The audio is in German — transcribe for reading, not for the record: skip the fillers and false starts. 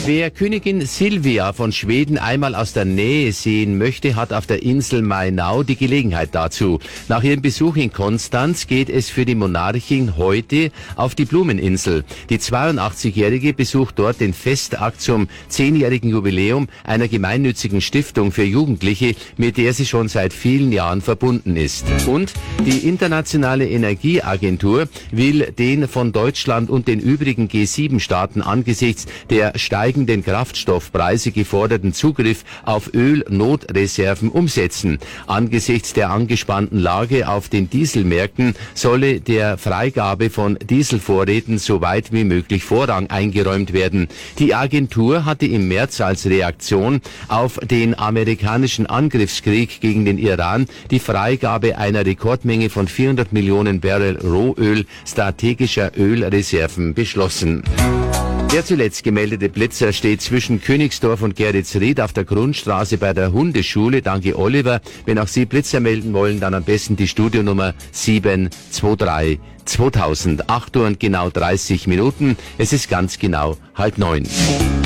Wer Königin Silvia von Schweden einmal aus der Nähe sehen möchte, hat auf der Insel Mainau die Gelegenheit dazu. Nach ihrem Besuch in Konstanz geht es für die Monarchin heute auf die Blumeninsel. Die 82-Jährige besucht dort den Festakt zum 10-jährigen Jubiläum einer gemeinnützigen Stiftung für Jugendliche, mit der sie schon seit vielen Jahren verbunden ist. Und die Internationale Energieagentur will den von Deutschland und den übrigen G7-Staaten angesichts der steigenden Kraftstoffpreise geforderten Zugriff auf Ölnotreserven umsetzen. Angesichts der angespannten Lage auf den Dieselmärkten solle der Freigabe von Dieselvorräten so weit wie möglich Vorrang eingeräumt werden. Die Agentur hatte im März als Reaktion auf den amerikanischen Angriffskrieg gegen den Iran die Freigabe einer Rekordmenge von 400 Millionen Barrel Rohöl strategischer Ölreserven beschlossen. Der zuletzt gemeldete Blitzer steht zwischen Königsdorf und Geretsried auf der Grundstraße bei der Hundeschule. Danke, Oliver. Wenn auch Sie Blitzer melden wollen, dann am besten die Studionummer 723 2000. 8 Uhr und genau 30 Minuten. Es ist ganz genau 8:30.